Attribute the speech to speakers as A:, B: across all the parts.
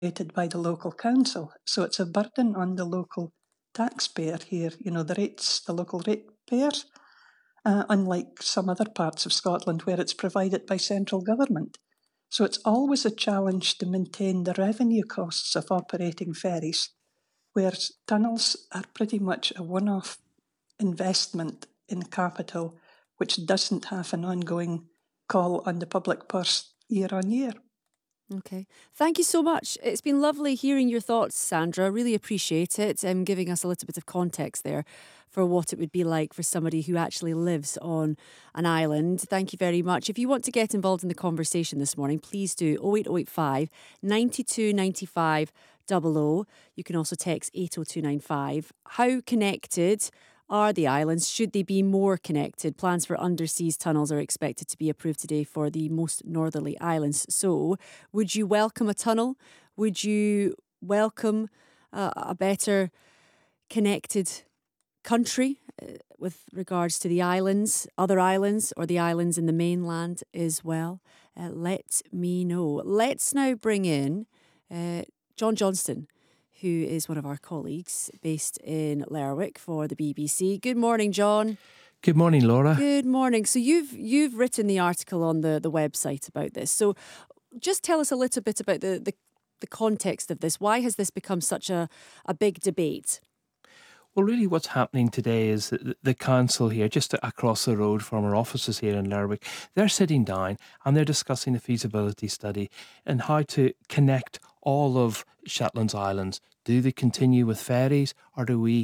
A: operated by the local council. So it's a burden on the local taxpayer here, the local ratepayers, unlike some other parts of Scotland where it's provided by central government. So it's always a challenge to maintain the revenue costs of operating ferries, whereas tunnels are pretty much a one-off investment in capital, which doesn't have an ongoing call on the public purse year on year.
B: Okay. Thank you so much. It's been lovely hearing your thoughts, Sandra. Really appreciate it, giving us a little bit of context there for what it would be like for somebody who actually lives on an island. Thank you very much. If you want to get involved in the conversation this morning, please do 08085 92 95 00. You can also text 80295. How connected are the islands? Should they be more connected? Plans for underseas tunnels are expected to be approved today for the most northerly islands. So, would you welcome a tunnel? Would you welcome a better connected country with regards to the islands, other islands, or the islands in the mainland as well? Let me know. Let's now bring in John Johnston, who is one of our colleagues based in Lerwick for the BBC. Good morning, John.
C: Good morning, Laura.
B: Good morning. So you've written the article on the website about this. So just tell us a little bit about the context of this. Why has this become such a big debate?
C: Well, really what's happening today is that the council here, just across the road from our offices here in Lerwick, they're sitting down and they're discussing a feasibility study and how to connect all of Shetland's islands. Do they continue with ferries, or do we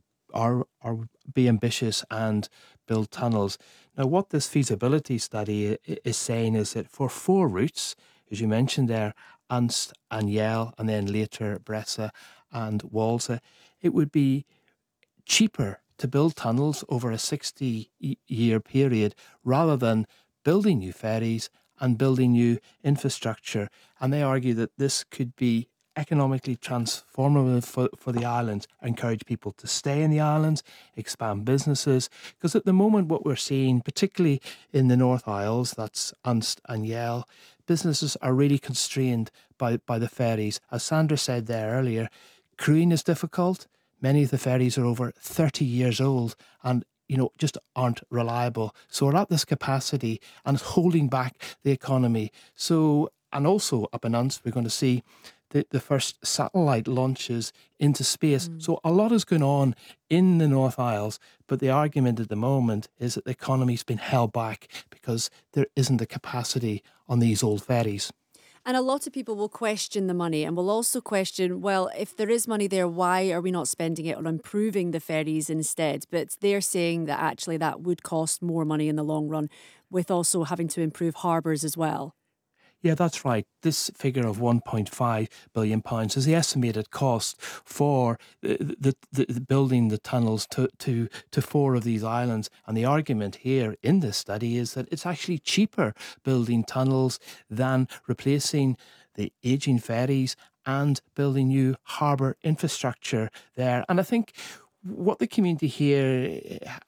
C: be ambitious and build tunnels? Now, what this feasibility study is saying is that for 4 routes, as you mentioned there, Unst and Yell, and then later Bressa and Walsall, it would be cheaper to build tunnels over a 60-year period rather than building new ferries and building new infrastructure. And they argue that this could be economically transformative for the islands, encourage people to stay in the islands, expand businesses. Because at the moment, what we're seeing, particularly in the North Isles, that's Unst and Yell, businesses are really constrained by the ferries. As Sandra said there earlier, crewing is difficult. Many of the ferries are over 30 years old and, just aren't reliable. So we're at this capacity and it's holding back the economy. So, and also up in Unst, we're going to see the first satellite launches into space. So a lot is going on in the North Isles, but the argument at the moment is that the economy's been held back because there isn't the capacity on these old ferries.
B: And a lot of people will question the money and will also question, well, if there is money there, why are we not spending it on improving the ferries instead? But they're saying that actually that would cost more money in the long run, with also having to improve harbours as well.
C: Yeah, that's right. This figure of £1.5 billion is the estimated cost for the building the tunnels to 4 of these islands. And the argument here in this study is that it's actually cheaper building tunnels than replacing the ageing ferries and building new harbour infrastructure there. And I think what the community here,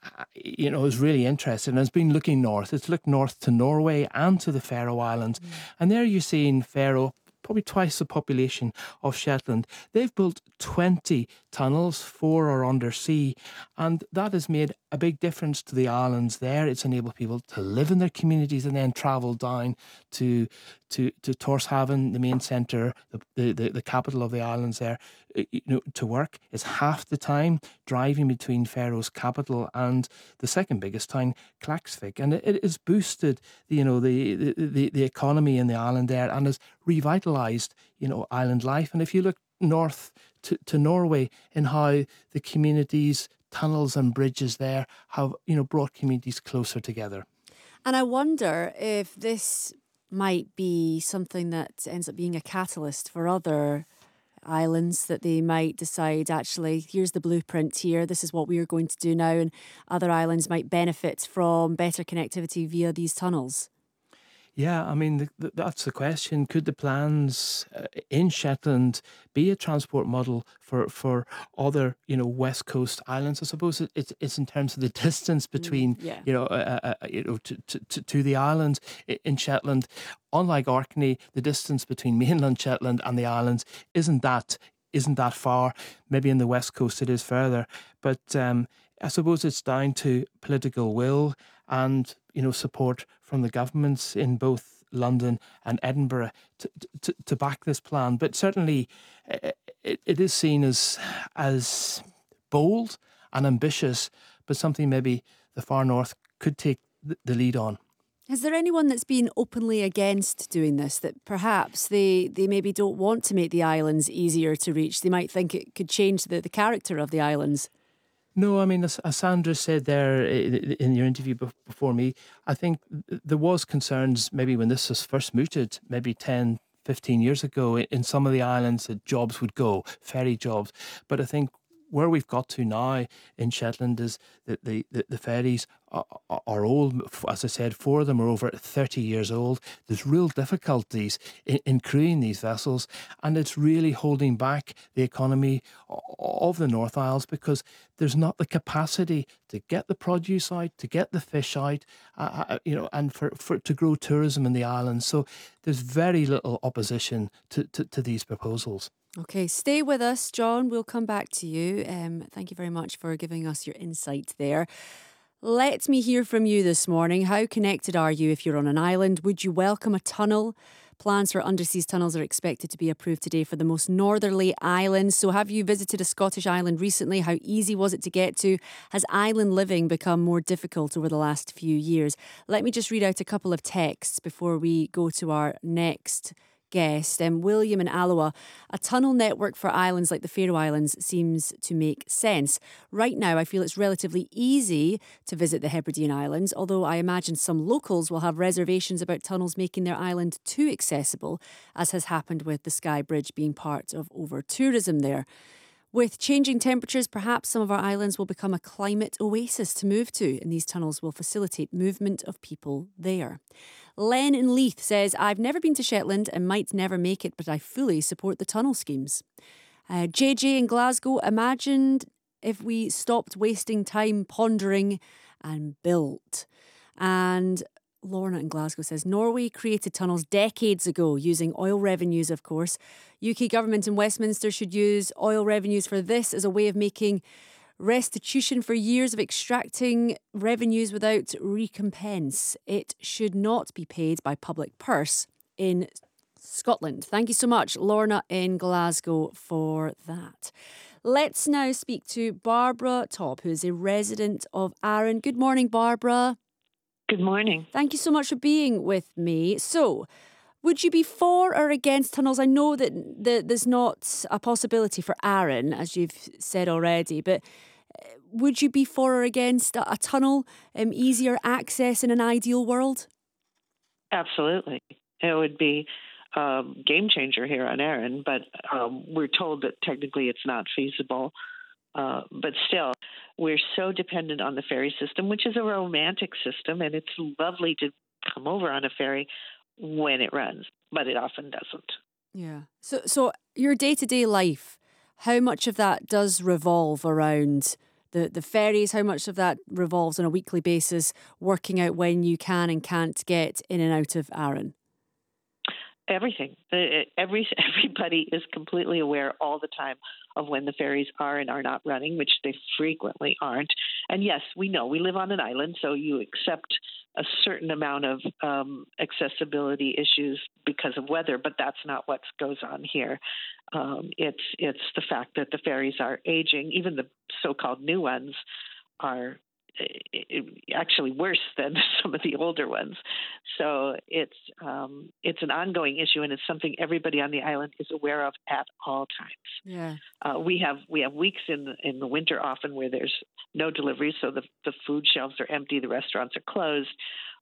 C: is really interested in has been looking north. It's looked north to Norway and to the Faroe Islands. And there you're seeing Faroe, probably twice the population of Shetland. They've built 20 tunnels, 4 are undersea, and that has made a big difference to the islands there. It's enabled people to live in their communities and then travel down to Tórshavn, the main centre, the capital of the islands there, to work. It's half the time driving between Faroe's capital and the second biggest town, Klaksvik, and it has boosted the economy in the island there and has revitalised island life. And if you look north to Norway and how the communities, tunnels and bridges there have brought communities closer together.
B: And I wonder if this might be something that ends up being a catalyst for other islands, that they might decide, actually, here's the blueprint here, this is what we are going to do now, and other islands might benefit from better connectivity via these tunnels.
C: Yeah, I mean, that's the question. Could the plans in Shetland be a transport model for other, West Coast islands? I suppose it's in terms of the distance between,
B: Yeah.
C: to the islands in Shetland. Unlike Orkney, the distance between mainland Shetland and the islands isn't that far. Maybe in the West Coast it is further, but I suppose it's down to political will and support from the governments in both London and Edinburgh to back this plan. But certainly, it is seen as bold and ambitious, but something maybe the far north could take the lead on.
B: Is there anyone that's been openly against doing this, that perhaps they maybe don't want to make the islands easier to reach? They might think it could change the character of the islands.
C: No, I mean, as Sandra said there in your interview before me, I think there was concerns maybe when this was first mooted, maybe 10, 15 years ago, in some of the islands that jobs would go, ferry jobs. But I think where we've got to now in Shetland is that the ferries are old. As I said, 4 of them are over 30 years old. There's real difficulties in crewing these vessels, and it's really holding back the economy of the North Isles because there's not the capacity to get the produce out, to get the fish out, and for to grow tourism in the islands. So there's very little opposition to these proposals.
B: Okay, stay with us, John. We'll come back to you. Thank you very much for giving us your insight there. Let me hear from you this morning. How connected are you if you're on an island? Would you welcome a tunnel? Plans for underseas tunnels are expected to be approved today for the most northerly islands. So have you visited a Scottish island recently? How easy was it to get to? Has island living become more difficult over the last few years? Let me just read out a couple of texts before we go to our next guest. William in Alloa: a tunnel network for islands like the Faroe Islands seems to make sense. Right now, I feel it's relatively easy to visit the Hebridean Islands, although I imagine some locals will have reservations about tunnels making their island too accessible, as has happened with the Skye Bridge being part of over-tourism there. With changing temperatures, perhaps some of our islands will become a climate oasis to move to, and these tunnels will facilitate movement of people there. Len in Leith says, I've never been to Shetland and might never make it, but I fully support the tunnel schemes. JJ in Glasgow: imagined if we stopped wasting time pondering and built. And Lorna in Glasgow says, Norway created tunnels decades ago using oil revenues, of course. UK government in Westminster should use oil revenues for this as a way of making restitution for years of extracting revenues without recompense. It should not be paid by public purse in Scotland. Thank you so much, Lorna in Glasgow, for that. Let's now speak to Barbara Topp, who is a resident of Arran. Good morning, Barbara.
D: Good morning.
B: Thank you so much for being with me. So, would you be for or against tunnels? I know that there's not a possibility for Arran, as you've said already, but would you be for or against a tunnel, easier access in an ideal world?
D: Absolutely. It would be a game changer here on Arran, but we're told that technically it's not feasible. But still, we're so dependent on the ferry system, which is a romantic system, and it's lovely to come over on a ferry when it runs, but it often doesn't.
B: Yeah. So your day-to-day life, how much of that does revolve around the ferries? How much of that revolves on a weekly basis, working out when you can and can't get in and out of Arran?
D: Everything. Everybody is completely aware all the time of when the ferries are and are not running, which they frequently aren't. And yes, we know we live on an island, so you accept a certain amount of accessibility issues because of weather, but that's not what goes on here. It's the fact that the ferries are aging. Even the so-called new ones are actually worse than some of the older ones. So it's an ongoing issue, and it's something everybody on the island is aware of at all times.
B: Yeah.
D: We have weeks in the winter often where there's no deliveries, so the food shelves are empty, the restaurants are closed.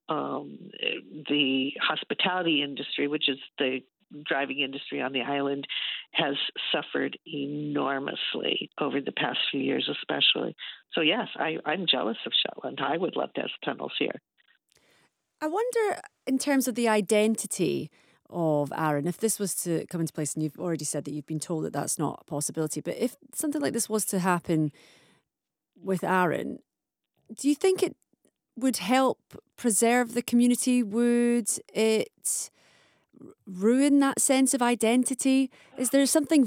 D: The hospitality industry, which is the driving industry on the island, has suffered enormously over the past few years, especially. So yes, I'm jealous of Shetland. I would love to have tunnels here.
B: I wonder, in terms of the identity of Aaron, if this was to come into place, and you've already said that you've been told that that's not a possibility, but if something like this was to happen with Aaron, do you think it would help preserve the community? Would it ruin that sense of identity? Is there something